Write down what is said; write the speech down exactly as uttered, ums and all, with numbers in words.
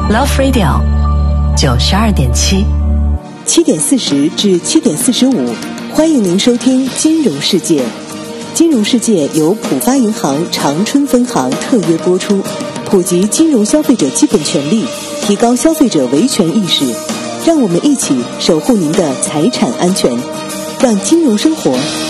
Love Radio 九十二点七， 七点四十至七点四十五，欢迎您收听《金融世界》。《金融世界》由浦发银行长春分行特约播出，普及金融消费者基本权利，提高消费者维权意识，让我们一起守护您的财产安全，让金融生活